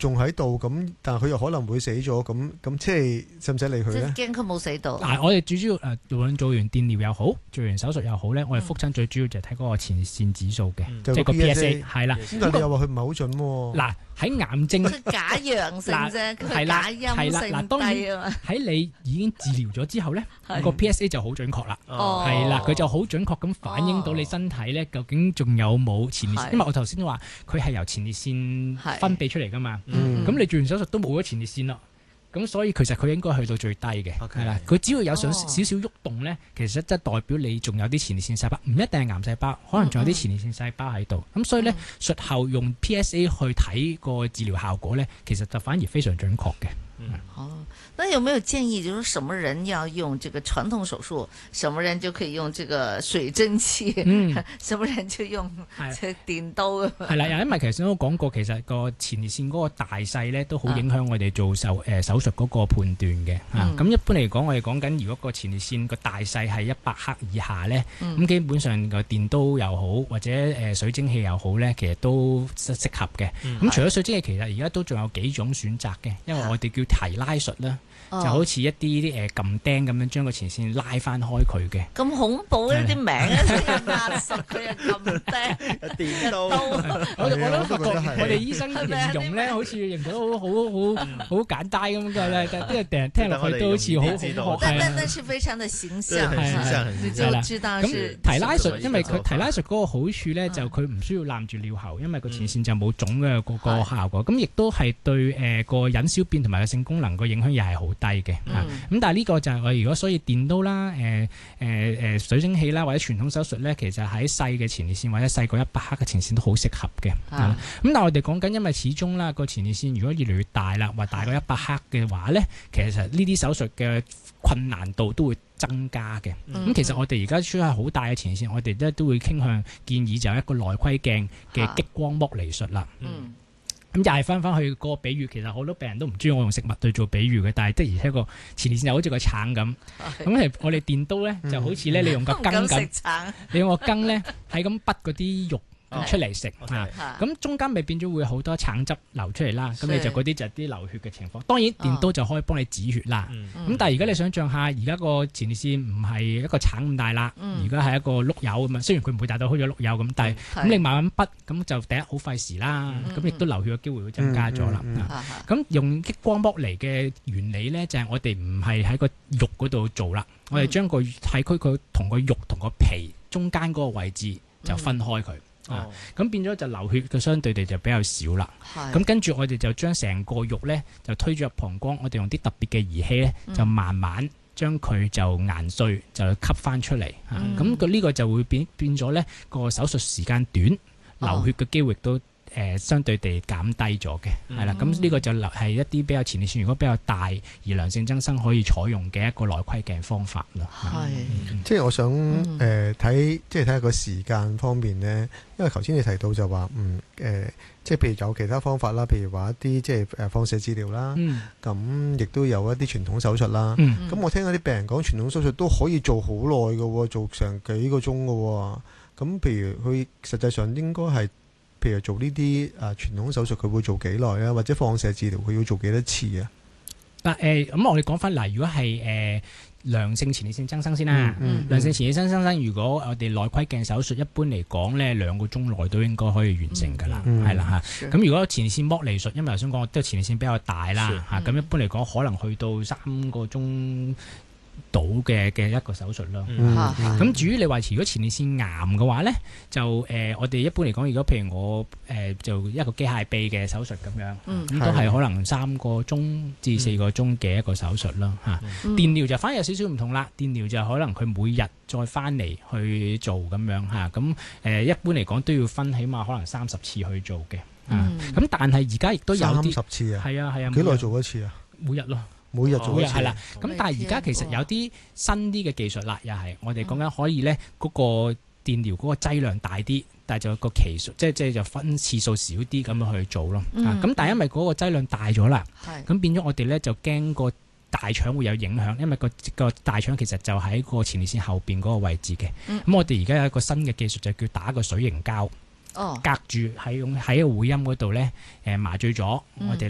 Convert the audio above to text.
仲喺度咁，但係佢又可能會死咗，咁即係使唔使理佢咧？ 即係驚佢冇死到。 我哋最主要無論做完電療又好，做完手術又好咧，我哋覆診最主要就係睇嗰個前列腺指數嘅，即係個 PSA 係啦。 咁但係你又話佢唔係好準喎。 嗱，喺癌症假陽性啫，佢係假陰性當然低啊嘛。 喺你已經治療咗之後咧，個 PSA 就好準確啦。係啦，佢就好準確咁反映到你身體咧究竟仲有冇前列腺，因為我頭先都話佢係由前列腺分泌出嚟噶嘛。咁你做完手術都冇咗前列腺咯。咁所以其實佢應該去到最低嘅，係啦。佢只要有少少喐動咧，其實即係代表你仲有啲前列腺細胞，唔一定係癌細胞，可能仲有啲前列腺細胞喺度。咁所以咧，術後用 PSA 去睇個治療效果咧，其實就反而非常準確嘅。 那有沒有建議，就是什麼人要用這個傳統手術，什麼人就可以用這個水蒸氣，什麼人就用電刀？ 係啦，因為其實我都講過，其實個前列腺嗰個大細咧，都好影響我哋做手術嗰個判斷嘅。咁一般嚟講，我哋講緊如果個前列腺個大細係100克以下咧，咁基本上個電刀又好，或者水蒸氣又好咧，其實都適合嘅。咁除咗水蒸氣，其實而家都仲有幾種選擇嘅，因為我哋叫提拉術啦。就好似一啲撳釘咁樣將個前線拉翻開佢嘅。 咁恐怖呢啲名咧，壓實佢又撳釘， 電刀。 我哋醫生形容咧，好似形容得好簡單咁嘅咧，但係聽落去都好似好。 但是非常的形象，你就知道是。 咁提拉術，因為佢提拉術嗰個好處咧，就佢唔需要攬住尿喉，因為個前線就冇腫嘅嗰個效果。咁亦都係對個隱小便同埋個性功能個影響又係好低嘅。咁但係呢個就係我如果所以電刀啦、水蒸氣啦或者傳統手術咧，其實喺細嘅前列腺或者細過100克嘅前列腺都好適合嘅。咁但係我哋講緊，因為始終啦個前列腺如果越嚟越大啦，或大過100克嘅話咧，其實呢啲手術嘅困難度都會增加嘅。咁其實我哋而家出係好大嘅前列腺，我哋咧都會傾向建議就係一個內窺鏡嘅激光剝離術啦。咁又係翻去個比喻，其實好多病人都唔中意我用食物去做比喻嘅，但係的而且確前列腺就好似個橙咁。咁我哋電刀咧就好似咧你用個羹咁，你用個羹咧係咁滗嗰啲肉出嚟食咁中間咪變咗會好多橙汁流出嚟啦。咁你就嗰啲就係啲流血嘅情況。當然電刀就可以幫你止血啦。咁但係而家你想象下，而家個前列腺唔係一個橙咁大啦，而家係一個碌柚咁啊。雖然佢唔會大到好似碌柚咁，但係咁你慢慢滗，咁就第一好費時啦。咁亦都流血嘅機會會增加咗啦。咁用激光剝離嘅原理咧，就係我哋唔係喺個肉嗰度做啦，我哋將個體區佢同個肉同個皮中間嗰個位置就分開佢。咁變咗就流血嘅相對地就比較少啦。咁跟住我哋就將成個肉咧就推咗入膀胱，我哋用啲特別嘅儀器咧就慢慢將佢就研碎，就吸翻出嚟。咁佢呢個就會變咗咧個手術時間短，流血嘅機會都相對地減低咗嘅，係啦。咁呢個就係一啲比較前列腺如果比較大而良性增生可以採用嘅一個內窺鏡方法咯。 即係我想睇下個時間方面咧，因為頭先你提到就話即係譬如有其他方法啦，譬如話一啲即係放射治療啦，咁亦都有一啲傳統手術啦。咁我聽有啲病人講傳統手術都可以做好耐㗎喎，做成幾個鐘㗎喎。咁譬如佢實際上應該係譬如做呢啲傳統手術，佢會做幾耐啊？或者放射治療佢要做幾多次啊？ 咁我哋講翻嗱，如果係良性前列腺增生先啦。良性前列腺增生，如果我哋內窺鏡手術，一般嚟講咧2個鐘內都應該可以完成㗎啦，係啦嚇。咁如果前列腺剝離術，因為頭先講都係前列腺比較大啦嚇，咁一般嚟講可能去到3個鐘到嘅一個手術咯。咁至於你話如果前列腺癌嘅話咧，就我哋一般嚟講，如果譬如我做一個機械臂嘅手術咁樣，咁都係可能3個鐘至4個鐘嘅一個手術咯嚇。電療就反而有少少唔同啦，電療就可能佢每日再翻嚟去做咁樣嚇。咁一般嚟講都要分起碼可能30次去做嘅。咁但係而家亦都有啲 30次啊？ 係啊， 幾耐做一次啊？ 每日咯。 每日做一次係啦，咁但係而家其實有啲新啲嘅技術啦，又係我哋講緊可以咧嗰個電療嗰個劑量大啲，但係就個期數即係就分次數少啲咁樣去做咯。咁但係因為嗰個劑量大咗啦，咁變咗我哋咧就驚個大腸會有影響，因為個大腸其實就喺個前列腺後邊嗰個位置嘅。咁我哋而家有一個新嘅技術就叫打個水凝膠。隔住喺個會陰嗰度咧，麻醉咗，我哋